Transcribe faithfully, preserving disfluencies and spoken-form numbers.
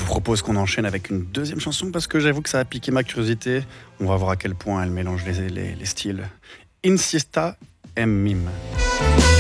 propose qu'on enchaîne avec une deuxième chanson parce que j'avoue que ça a piqué ma curiosité. On va voir à quel point elle mélange les, les, les styles. Insista M. Mim.